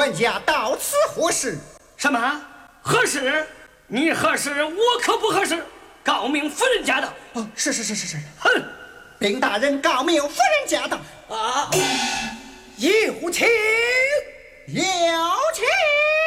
管家到此何事？ 什么何事？你何事？我可不合适。告明夫人驾到。 哦，是。 哼！ 禀大人，告明夫人驾到。 啊！有请。 有请。